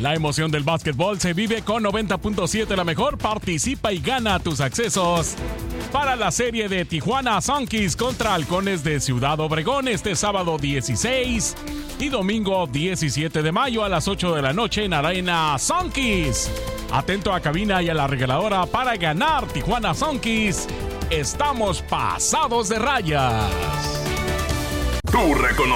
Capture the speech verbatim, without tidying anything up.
La emoción del básquetbol se vive con noventa punto siete La Mejor. Participa y gana tus accesos para la serie de Tijuana Sunkies contra Halcones de Ciudad Obregón este sábado dieciséis y domingo diecisiete de mayo a las ocho de la noche en Arena Sunkies. Atento a cabina y a la regaladora para ganar Tijuana Sunkies. Estamos pasados de rayas. Tu